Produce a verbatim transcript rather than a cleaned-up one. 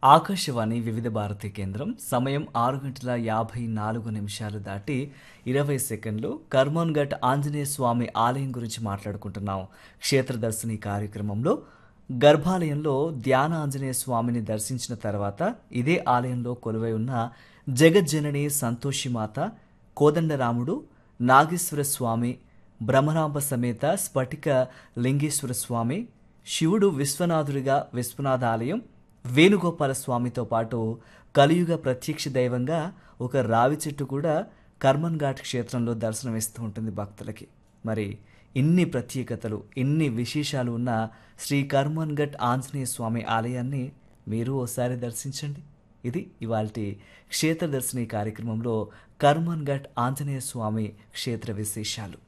ఆకాశవాణి వివిధ భారతి కేంద్రం సమయం ఆరు గంటల యాభై నాలుగు నిమిషాలు దాటి ఇరవై సెకండ్లు. కర్మన్ ఘట్ ఆంజనేయ స్వామి ఆలయం గురించి మాట్లాడుకుంటున్నాం. క్షేత్రదర్శిని కార్యక్రమంలో గర్భాలయంలో ధ్యాన ఆంజనేయ స్వామిని దర్శించిన తర్వాత ఇదే ఆలయంలో కొలువై ఉన్న జగజ్జనని సంతోషిమాత, కోదండరాముడు, నాగేశ్వర స్వామి, బ్రహ్మరాంబ సమేత స్ఫటిక లింగేశ్వర స్వామి, శివుడు విశ్వనాథుడిగా విశ్వనాథ ఆలయం, వేణుగోపాల స్వామితో పాటు కలియుగ ప్రత్యక్ష దైవంగా ఒక రావి చెట్టు కూడా కర్మన్ ఘాట్ క్షేత్రంలో దర్శనమిస్తూ ఉంటుంది భక్తులకి. మరి ఇన్ని ప్రత్యేకతలు, ఇన్ని విశేషాలు ఉన్న శ్రీ కర్మన్ ఘట్ ఆంజనేయ స్వామి ఆలయాన్ని మీరు ఓసారి దర్శించండి. ఇది ఇవాల్టి క్షేత్ర దర్శిని కార్యక్రమంలో కర్మన్ ఘట్ ఆంజనేయ స్వామి క్షేత్ర విశేషాలు.